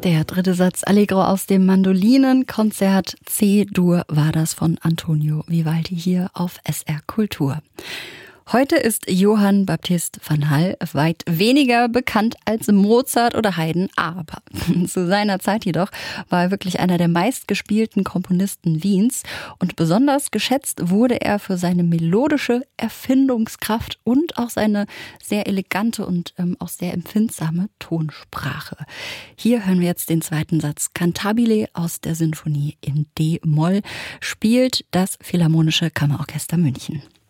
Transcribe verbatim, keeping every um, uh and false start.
Der dritte Satz Allegro aus dem Mandolinenkonzert C-Dur war das von Antonio Vivaldi hier auf S R Kultur. Heute ist Johann Baptist van Hall weit weniger bekannt als Mozart oder Haydn, aber zu seiner Zeit jedoch war er wirklich einer der meistgespielten Komponisten Wiens und besonders geschätzt wurde er für seine melodische Erfindungskraft und auch seine sehr elegante und ähm, auch sehr empfindsame Tonsprache. Hier hören wir jetzt den zweiten Satz Cantabile aus der Sinfonie in D-Moll, spielt das Philharmonische Kammerorchester München.